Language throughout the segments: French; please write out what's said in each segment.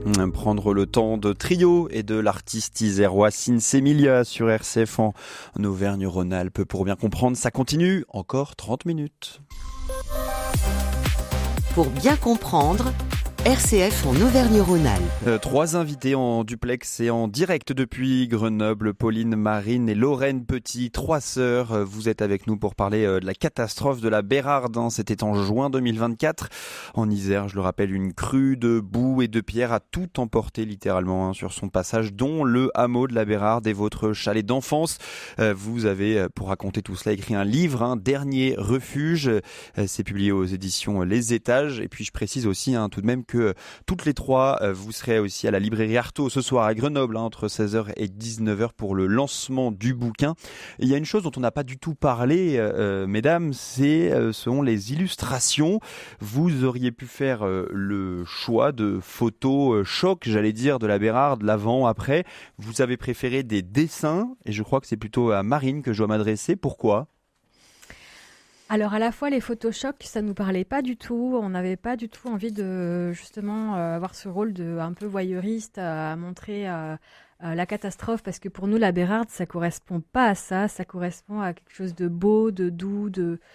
Prendre le temps de Trio et de l'artiste isérois Sinsemilia sur RCF en Auvergne-Rhône-Alpes. Pour bien comprendre, ça continue encore 30 minutes. Pour bien comprendre, RCF en Auvergne-Rhône-Alpes. 3 invités en duplex et en direct depuis Grenoble, Pauline, Marine et Lorraine Petit, 3 sœurs. Vous êtes avec nous pour parler de la catastrophe de la Bérarde. C'était en juin 2024. En Isère, je le rappelle, une crue de boue et de pierre a tout emporté littéralement sur son passage, dont le hameau de la Bérarde et votre chalet d'enfance. Vous avez, pour raconter tout cela, écrit un livre, Dernier refuge. C'est publié aux éditions Les Étages. Et puis je précise aussi tout de même que toutes les 3, vous serez aussi à la librairie Artaud ce soir à Grenoble, entre 16h et 19h pour le lancement du bouquin. Et il y a une chose dont on n'a pas du tout parlé, mesdames, sont les illustrations. Vous auriez pu faire le choix de photos choc, j'allais dire, de la Bérarde, l'avant, après. Vous avez préféré des dessins, et je crois que c'est plutôt à Marine que je dois m'adresser. Pourquoi ? Alors à la fois les photoshop, ça nous parlait pas du tout, on n'avait pas du tout envie de justement avoir ce rôle de un peu voyeuriste à montrer la catastrophe, parce que pour nous la Bérarde ça correspond pas à ça, ça correspond à quelque chose de beau, de doux,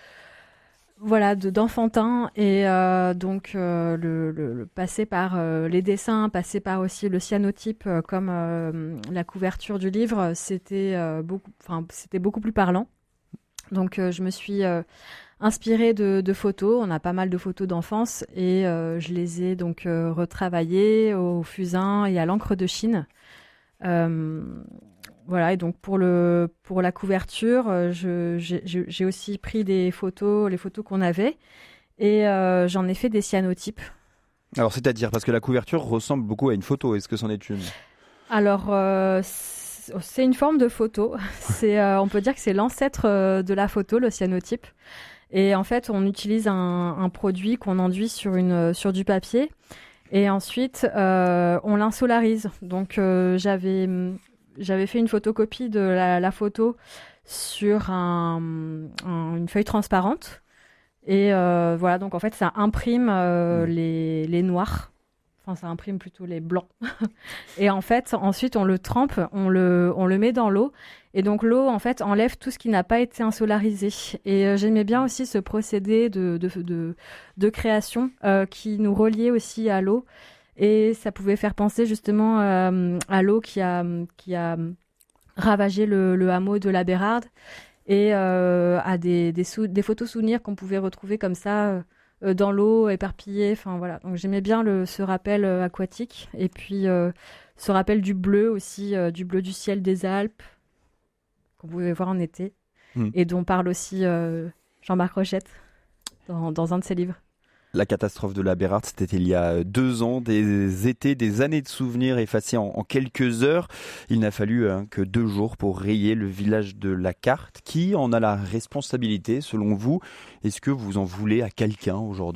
d'enfantin, et donc le passer par les dessins, passer par aussi le cyanotype comme la couverture du livre, c'était beaucoup plus parlant. Donc je me suis inspirée de photos. On a pas mal de photos d'enfance et je les ai donc retravaillées au fusain et à l'encre de Chine. Voilà, et donc pour la couverture, j'ai aussi pris les photos qu'on avait, et j'en ai fait des cyanotypes. Alors c'est-à-dire, parce que la couverture ressemble beaucoup à une photo, est-ce que c'en est une ? Alors c'est une forme de photo. On peut dire que c'est l'ancêtre de la photo, le cyanotype. Et en fait, on utilise un produit qu'on enduit sur du papier. Et ensuite, on l'insolarise. Donc, j'avais fait une photocopie de la photo sur une feuille transparente. Et voilà, donc en fait, ça imprime les noirs. Enfin, ça imprime plutôt les blancs. Et en fait, ensuite, on le trempe, on le met dans l'eau. Et donc, l'eau, en fait, enlève tout ce qui n'a pas été insolarisé. Et j'aimais bien aussi ce procédé de création qui nous reliait aussi à l'eau. Et ça pouvait faire penser justement à l'eau qui a ravagé le hameau de la Bérarde, et à des photos souvenirs qu'on pouvait retrouver comme ça dans l'eau, éparpillée. Enfin voilà. Donc j'aimais bien ce rappel aquatique, et puis ce rappel du bleu aussi, du bleu du ciel des Alpes qu'on pouvait voir en été, et dont parle aussi Jean-Marc Rochette dans un de ses livres. La catastrophe de la Bérarde, c'était il y a 2 ans, des étés, des années de souvenirs effacés en quelques heures. Il n'a fallu que 2 jours pour rayer le village de la carte. Qui en a la responsabilité, selon vous ? Est-ce que vous en voulez à quelqu'un aujourd'hui ?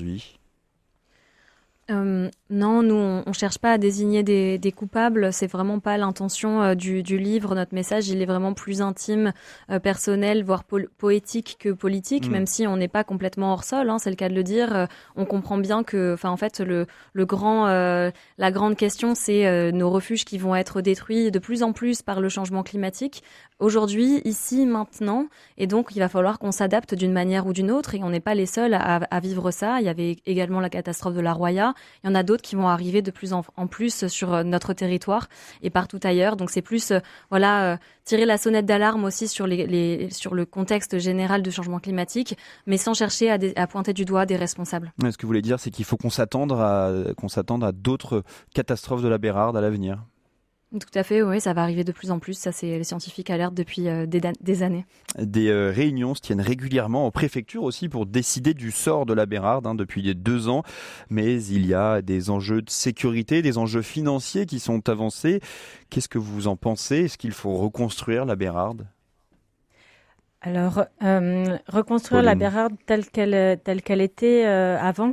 Non, nous on cherche pas à désigner des coupables, c'est vraiment pas l'intention du livre. Notre message, il est vraiment plus intime, personnel, voire poétique que politique, même si on n'est pas complètement hors sol, c'est le cas de le dire. On comprend bien que, en fait, la grande question, c'est nos refuges qui vont être détruits de plus en plus par le changement climatique. Aujourd'hui, ici, maintenant, et donc il va falloir qu'on s'adapte d'une manière ou d'une autre, et on n'est pas les seuls à vivre ça. Il y avait également la catastrophe de la Roya. Il y en a d'autres qui vont arriver de plus en plus sur notre territoire et partout ailleurs. Donc c'est plus tirer la sonnette d'alarme aussi sur sur le contexte général de changement climatique, mais sans chercher à pointer du doigt des responsables. Ce que vous voulez dire, c'est qu'il faut qu'on s'attende à d'autres catastrophes de la Bérarde à l'avenir. Tout à fait, oui, ça va arriver de plus en plus. Ça, c'est les scientifiques alertent depuis des années. Des réunions se tiennent régulièrement en préfecture aussi pour décider du sort de la Bérarde depuis 2 ans. Mais il y a des enjeux de sécurité, des enjeux financiers qui sont avancés. Qu'est-ce que vous en pensez ? Est-ce qu'il faut reconstruire la Bérarde ? Alors, reconstruire la Bérarde telle qu'elle était avant,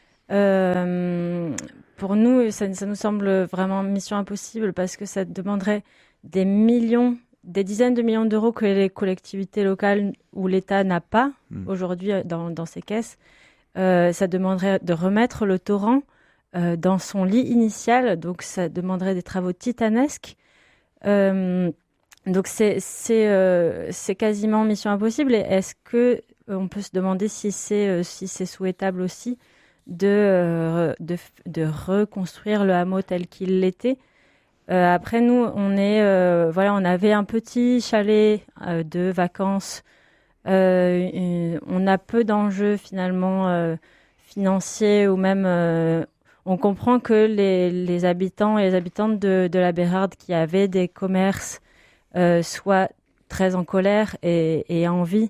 pour nous, ça nous semble vraiment mission impossible, parce que ça demanderait des dizaines de millions d'euros que les collectivités locales ou l'État n'a pas aujourd'hui dans ses caisses. Ça demanderait de remettre le torrent dans son lit initial, donc ça demanderait des travaux titanesques. Donc c'est quasiment mission impossible. Et est-ce que on peut se demander si c'est souhaitable aussi de reconstruire le hameau tel qu'il l'était? Après nous, on avait un petit chalet de vacances. On a peu d'enjeux finalement financiers ou même on comprend que les habitants et les habitantes de la Bérarde qui avaient des commerces soient très en colère et envie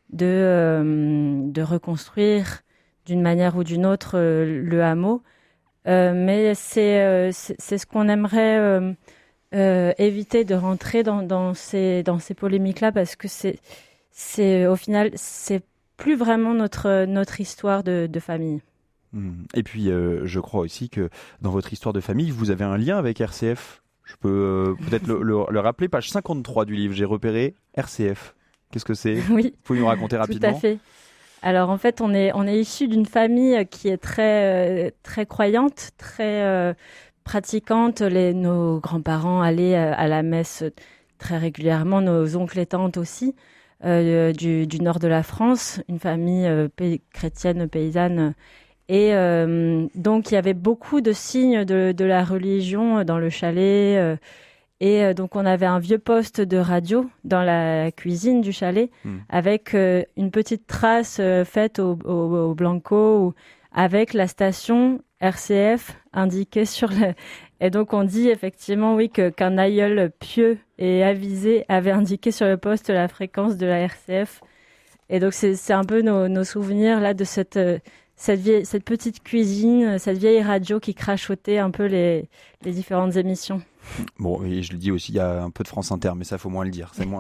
de reconstruire d'une manière ou d'une autre le hameau. Mais c'est ce qu'on aimerait éviter de rentrer dans ces polémiques-là, parce que c'est au final, c'est plus vraiment notre histoire de famille. Et puis, je crois aussi que dans votre histoire de famille, vous avez un lien avec RCF. Je peux peut-être le rappeler, page 53 du livre, j'ai repéré RCF. Qu'est-ce que c'est? Oui. Vous pouvez nous raconter rapidement? Tout à fait. Alors en fait, on est issu d'une famille qui est très croyante, très pratiquante. Nos grands-parents allaient à la messe très régulièrement, nos oncles et tantes aussi, du nord de la France, une famille chrétienne paysanne. Et donc il y avait beaucoup de signes de la religion dans le chalet. Et donc on avait un vieux poste de radio dans la cuisine du chalet avec une petite trace faite au blanco avec la station RCF indiquée sur le... Et donc on dit effectivement qu'un aïeul pieux et avisé avait indiqué sur le poste la fréquence de la RCF. Et donc c'est un peu nos souvenirs là de cette petite cuisine, cette vieille radio qui crachotait un peu les différentes émissions. Bon, et je le dis aussi, il y a un peu de France Inter, mais ça, faut moins le dire. C'est moins.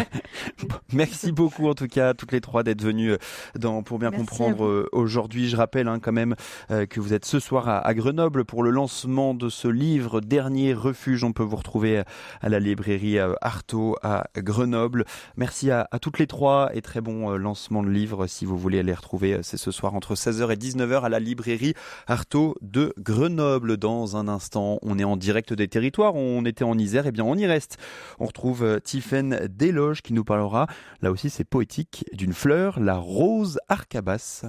Merci beaucoup, en tout cas, toutes les trois, d'être venues pour bien comprendre aujourd'hui. Je rappelle quand même que vous êtes ce soir à Grenoble pour le lancement de ce livre, Dernier refuge. On peut vous retrouver à la librairie Artaud à Grenoble. Merci à toutes les trois et très bon lancement de livre. Si vous voulez les retrouver, c'est ce soir entre 16h et 19h à la librairie Artaud de Grenoble. Dans un instant, on est en direct des territoires. On était en Isère, et bien on y reste. On retrouve Tiffaine Desloges qui nous parlera, là aussi c'est poétique, d'une fleur, la rose arcabas.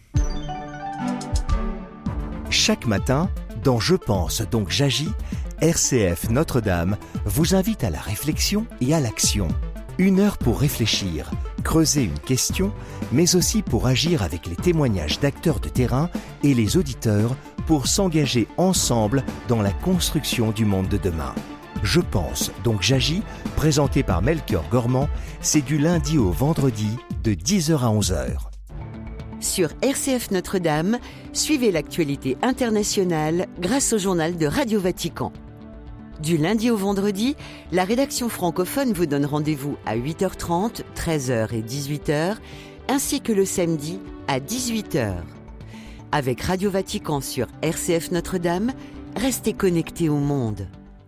Chaque matin, dans Je pense donc j'agis, RCF Notre-Dame vous invite à la réflexion et à l'action. 1 heure pour réfléchir, creuser une question, mais aussi pour agir avec les témoignages d'acteurs de terrain et les auditeurs pour s'engager ensemble dans la construction du monde de demain. Je pense donc j'agis, présenté par Melchior Gormand, c'est du lundi au vendredi de 10h à 11h. Sur RCF Notre-Dame, suivez l'actualité internationale grâce au journal de Radio Vatican. Du lundi au vendredi, la rédaction francophone vous donne rendez-vous à 8h30, 13h et 18h, ainsi que le samedi à 18h. Avec Radio Vatican sur RCF Notre-Dame, restez connectés au monde.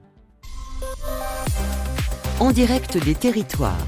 En direct des territoires.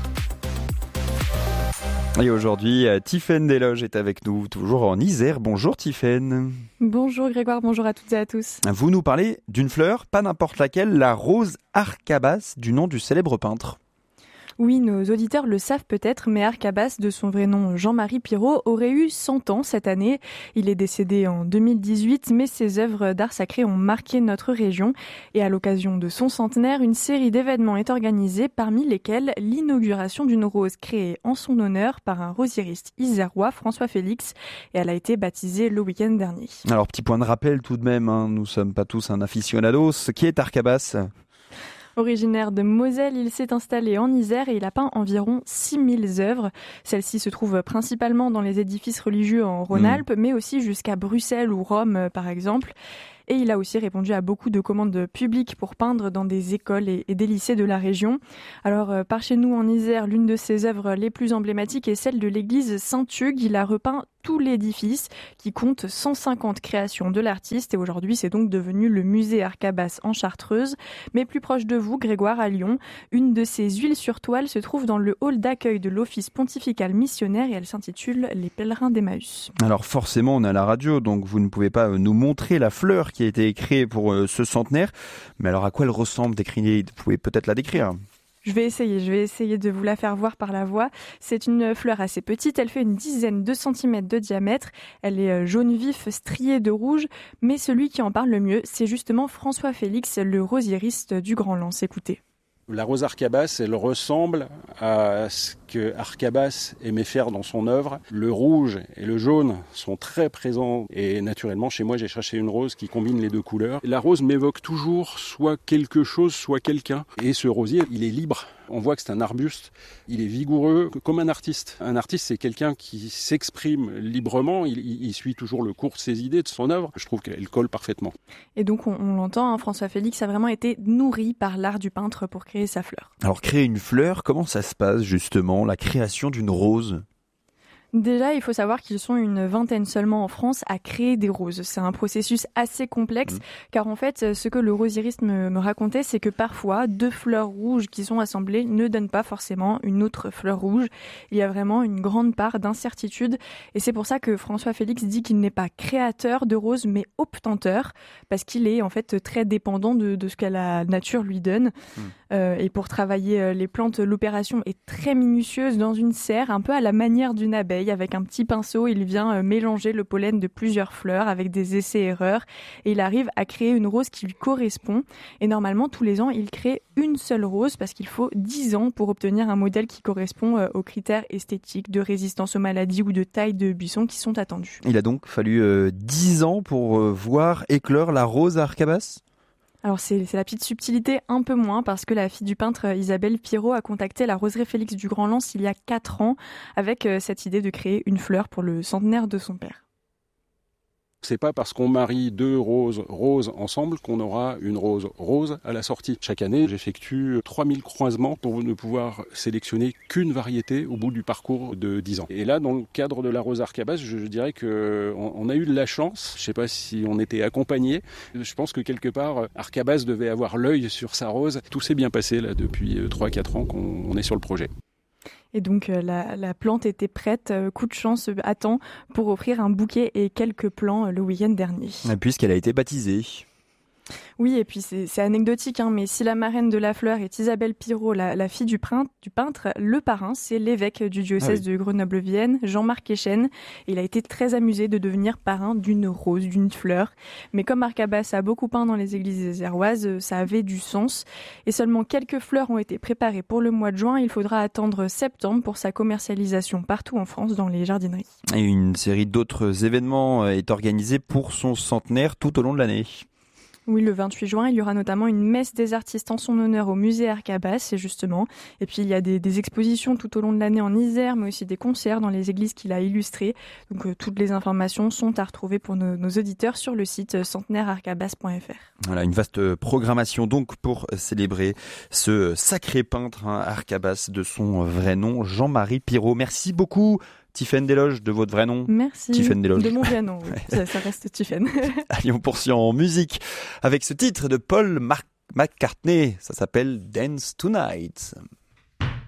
Et aujourd'hui, Tiffaine Desloges est avec nous, toujours en Isère. Bonjour Tiffaine. Bonjour Grégoire, bonjour à toutes et à tous. Vous nous parlez d'une fleur, pas n'importe laquelle, la rose arcabas, du nom du célèbre peintre. Oui, nos auditeurs le savent peut-être, mais Arcabas, de son vrai nom Jean-Marie Pirot, aurait eu 100 ans cette année. Il est décédé en 2018, mais ses œuvres d'art sacré ont marqué notre région. Et à l'occasion de son centenaire, une série d'événements est organisée, parmi lesquels l'inauguration d'une rose créée en son honneur par un rosieriste isérois, François Félix, et elle a été baptisée le week-end dernier. Alors, petit point de rappel tout de même, nous sommes pas tous un aficionados. Qui est Arcabas ? Originaire de Moselle, il s'est installé en Isère et il a peint environ 6000 œuvres. Celles-ci se trouvent principalement dans les édifices religieux en Rhône-Alpes, mais aussi jusqu'à Bruxelles ou Rome, par exemple. Et il a aussi répondu à beaucoup de commandes publiques pour peindre dans des écoles et des lycées de la région. Alors, par chez nous en Isère, l'une de ses œuvres les plus emblématiques est celle de l'église Saint-Hugues. Il a repeint tout l'édifice qui compte 150 créations de l'artiste et aujourd'hui c'est donc devenu le musée Arcabas en Chartreuse. Mais plus proche de vous, Grégoire, à Lyon, une de ses huiles sur toile se trouve dans le hall d'accueil de l'Office pontifical missionnaire et elle s'intitule Les pèlerins d'Emmaüs. Alors forcément on est à la radio donc vous ne pouvez pas nous montrer la fleur qui a été créée pour ce centenaire. Mais alors à quoi elle ressemble? Vous pouvez peut-être la décrire. Je vais essayer de vous la faire voir par la voix. C'est une fleur assez petite, elle fait une dizaine de centimètres de diamètre. Elle est jaune vif, striée de rouge, mais celui qui en parle le mieux, c'est justement François Félix, le rosieriste du Grand Lens. Écoutez. La rose arcabas, elle ressemble à ce que Arcabas aimait faire dans son œuvre. Le rouge et le jaune sont très présents et naturellement, chez moi, j'ai cherché une rose qui combine les deux couleurs. La rose m'évoque toujours soit quelque chose, soit quelqu'un. Et ce rosier, il est libre. On voit que c'est un arbuste, il est vigoureux comme un artiste. Un artiste, c'est quelqu'un qui s'exprime librement, il suit toujours le cours de ses idées, de son œuvre. Je trouve qu'elle colle parfaitement. Et donc, on l'entend, François Félix a vraiment été nourri par l'art du peintre pour créer sa fleur. Alors, créer une fleur, comment ça se passe justement, la création d'une rose ? Déjà, il faut savoir qu'ils sont une vingtaine seulement en France à créer des roses. C'est un processus assez complexe, car en fait, ce que le rosieriste me racontait, c'est que parfois, 2 fleurs rouges qui sont assemblées ne donnent pas forcément une autre fleur rouge. Il y a vraiment une grande part d'incertitude, et c'est pour ça que François Félix dit qu'il n'est pas créateur de roses, mais obtenteur, parce qu'il est en fait très dépendant de ce que la nature lui donne. Et pour travailler les plantes, l'opération est très minutieuse dans une serre, un peu à la manière d'une abeille. Avec un petit pinceau, il vient mélanger le pollen de plusieurs fleurs avec des essais-erreurs et il arrive à créer une rose qui lui correspond. Et normalement, tous les ans, il crée une seule rose parce qu'il faut 10 ans pour obtenir un modèle qui correspond aux critères esthétiques, de résistance aux maladies ou de taille de buisson qui sont attendus. Il a donc fallu 10 ans pour voir éclore la rose Arcabas ? Alors c'est la petite subtilité, un peu moins, parce que la fille du peintre Isabelle Pirot a contacté la roseraie Félix du Grand Lens il y a 4 ans avec cette idée de créer une fleur pour le centenaire de son père. C'est pas parce qu'on marie 2 roses ensemble qu'on aura une rose rose à la sortie. Chaque année, j'effectue 3000 croisements pour ne pouvoir sélectionner qu'une variété au bout du parcours de 10 ans. Et là, dans le cadre de la rose Arcabas, je dirais qu'on a eu de la chance. Je sais pas si on était accompagné. Je pense que quelque part, Arcabas devait avoir l'œil sur sa rose. Tout s'est bien passé là depuis 3-4 ans qu'on est sur le projet. Et donc la plante était prête, coup de chance, à temps, pour offrir un bouquet et quelques plants le week-end dernier. Puisqu'elle a été baptisée. Oui, et puis c'est anecdotique, mais si la marraine de la fleur est Isabelle Pirot, la fille du peintre, le parrain, c'est l'évêque du diocèse de Grenoble-Vienne, Jean-Marc Echen. Il a été très amusé de devenir parrain d'une rose, d'une fleur. Mais comme Arcabas a beaucoup peint dans les églises ézéroises, ça avait du sens. Et seulement quelques fleurs ont été préparées pour le mois de juin. Il faudra attendre septembre pour sa commercialisation partout en France dans les jardineries. Et une série d'autres événements est organisée pour son centenaire tout au long de l'année. Oui, le 28 juin, il y aura notamment une messe des artistes en son honneur au musée Arcabas, justement. Et puis, il y a des expositions tout au long de l'année en Isère, mais aussi des concerts dans les églises qu'il a illustrées. Donc, toutes les informations sont à retrouver pour nos auditeurs sur le site centenairearcabas.fr. Voilà, une vaste programmation donc pour célébrer ce sacré peintre Arcabas de son vrai nom, Jean-Marie Pirot. Merci beaucoup. Tiffaine Desloges, de votre vrai nom. Merci. Tiffaine Desloges. De mon vrai nom, oui. Ça reste Tiffaine. Allez, on poursuit en musique avec ce titre de Paul McCartney. Ça s'appelle Dance Tonight.